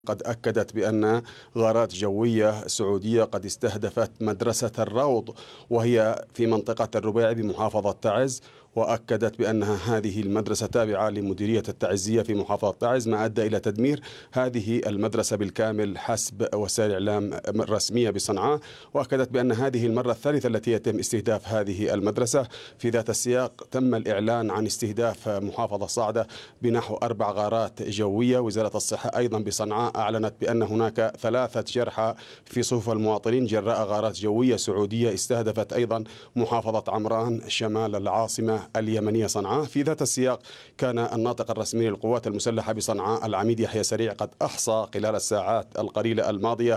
قد أكدت بأن غارات جوية سعودية قد استهدفت مدرسة الروض وهي في منطقة الربيع بمحافظة تعز، وأكدت بأن هذه المدرسة تابعة لمديرية التعزية في محافظة تعز، ما أدى إلى تدمير هذه المدرسة بالكامل حسب وسائل الإعلام الرسمية بصنعاء. وأكدت بأن هذه المرة الثالثة التي يتم استهداف هذه المدرسة. في ذات السياق تم الإعلان عن استهداف محافظة صعدة بنحو 4 غارات جوية. وزارة الصحة أيضا بصنعاء أعلنت بأن هناك 3 جرحى في صفوف المواطنين جراء غارات جوية سعودية استهدفت أيضا محافظة عمران شمال العاصمة اليمنية صنعاء. في ذات السياق كان الناطق الرسمي للقوات المسلحة بصنعاء العميد يحيى سريع قد أحصى خلال الساعات القليلة الماضية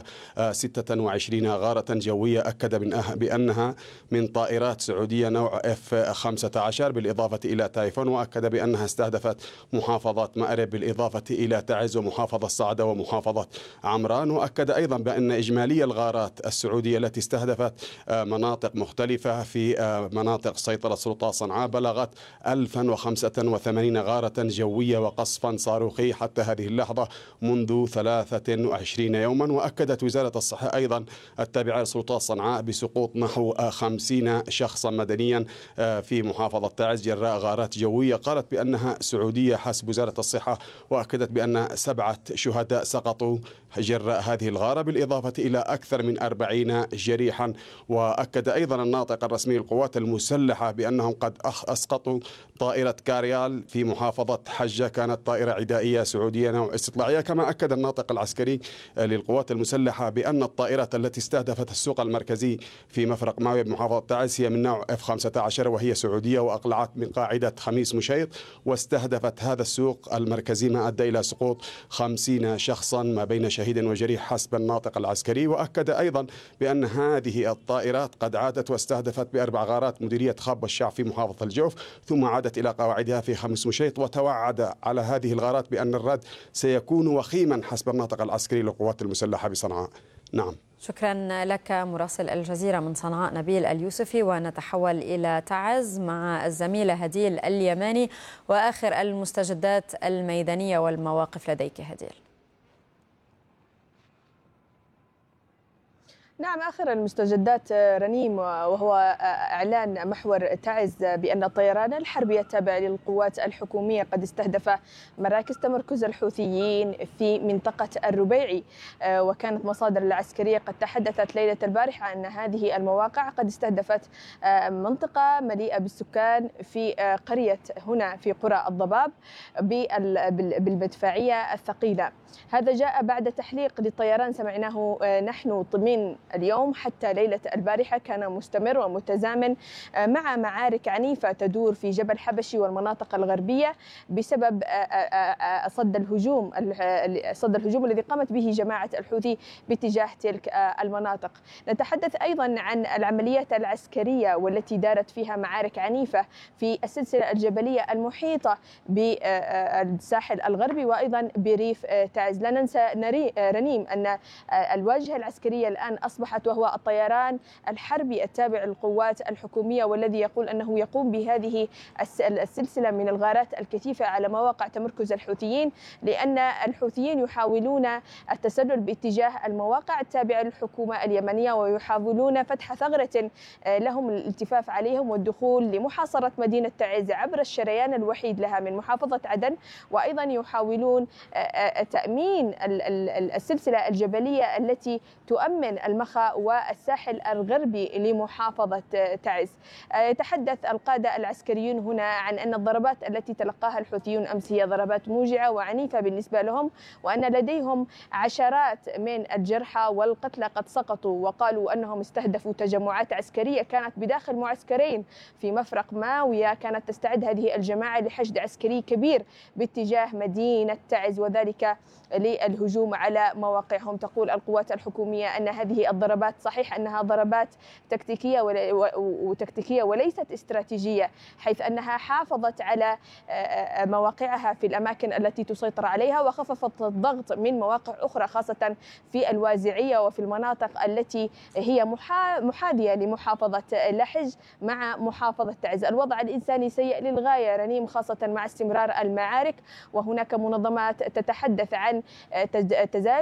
26 غارة جوية أكد بأنها من طائرات سعودية نوع F-15 بالإضافة إلى تايفون، وأكد بأنها استهدفت محافظة مأرب بالإضافة إلى تعز ومحافظة صعدة ومحافظة عمران. وأكد أيضا بأن إجمالي الغارات السعودية التي استهدفت مناطق مختلفة في مناطق سيطرة سلطات صنعاء بلغت 1085 غارة جوية وقصفا صاروخي حتى هذه اللحظة منذ 23 يوما. وأكدت وزارة الصحة أيضا التابعة لسلطات صنعاء بسقوط نحو 50 شخصا مدنيا في محافظة تعز جراء غارات جوية قالت بأنها سعودية حسب وزارة الصحة. وأكدت بأن 7 شهداء سقطوا جراء هذه الغارة بالإضافة إلى أكثر من 40 جريحا. وأكد أيضا الناطق الرسمي للقوات المسلحة بأنهم قد أسقطوا طائرة كاريال في محافظة حجة، كانت طائرة عدائية سعودية نوع استطلاعية. كما أكد الناطق العسكري للقوات المسلحة بأن الطائرة التي استهدفت السوق المركزي في مفرق ماوية بمحافظة تعز هي من نوع F-15 وهي سعودية، وأقلعت من قاعدة خميس مشيط واستهدفت هذا السوق المركزي، ما أدى إلى سقوط 50 شخصا ما بين شهيد وجريح حسب الناطق العسكري. وأكد أيضا بأن هذه الطائرات قد عادت واستهدفت ب4 غارات مديرية خاب والشعب في محافظة الجوف، ثم عادت إلى قواعدها في خميس مشيط، وتوعد على هذه الغارات بأن الرد سيكون وخيما حسب الناطق العسكري للقوات المسلحة بصنعاء. نعم. شكرا لك مراسل الجزيرة من صنعاء نبيل اليوسفي. ونتحول إلى تعز مع الزميلة هديل اليماني وآخر المستجدات الميدانية والمواقف لديك هديل. نعم، آخر المستجدات رنيم وهو إعلان محور تعز بأن الطيران الحربي التابع للقوات الحكومية قد استهدف مراكز تمركز الحوثيين في منطقة الربيعي. وكانت مصادر العسكرية قد تحدثت ليلة البارحة أن هذه المواقع قد استهدفت منطقة مليئة بالسكان في قرية هنا في قرى الضباب بالمدفعية الثقيلة. هذا جاء بعد تحليق للطيران سمعناه نحن من اليوم حتى ليلة البارحة، كان مستمر ومتزامن مع معارك عنيفة تدور في جبل حبشي والمناطق الغربية بسبب صد الهجوم الذي قامت به جماعة الحوثي باتجاه تلك المناطق. نتحدث أيضا عن العمليات العسكرية والتي دارت فيها معارك عنيفة في السلسلة الجبلية المحيطة بالساحل الغربي وأيضا بريف تعز. لا ننسى رنيم أن الواجهة العسكرية الآن أصبحت وهو الطيران الحربي التابع للقوات الحكومية، والذي يقول أنه يقوم بهذه السلسلة من الغارات الكثيفة على مواقع تمركز الحوثيين، لأن الحوثيين يحاولون التسلل باتجاه المواقع التابعة للحكومة اليمنية ويحاولون فتح ثغرة لهم الالتفاف عليهم والدخول لمحاصرة مدينة تعز عبر الشريان الوحيد لها من محافظة عدن. وأيضا يحاولون تأمين السلسلة الجبلية التي تؤمن المخا والساحل الغربي لمحافظة تعز. يتحدث القادة العسكريون هنا عن أن الضربات التي تلقاها الحوثيون أمس هي ضربات موجعة وعنيفة بالنسبة لهم، وأن لديهم عشرات من الجرحى والقتلى قد سقطوا. وقالوا أنهم استهدفوا تجمعات عسكرية كانت بداخل معسكرين في مفرق ماوية، كانت تستعد هذه الجماعة لحشد عسكري كبير باتجاه مدينة تعز وذلك للهجوم على مواقعهم. تقول القوات الحكومية أن هذه الضربات صحيح أنها ضربات تكتيكية وليست استراتيجية، حيث أنها حافظت على مواقعها في الأماكن التي تسيطر عليها وخففت الضغط من مواقع أخرى خاصة في الوازعية وفي المناطق التي هي محاذية لمحافظة لحج مع محافظة تعز. الوضع الإنساني سيء للغاية رنيم، خاصة مع استمرار المعارك، وهناك منظمات تتحدث عن تزايد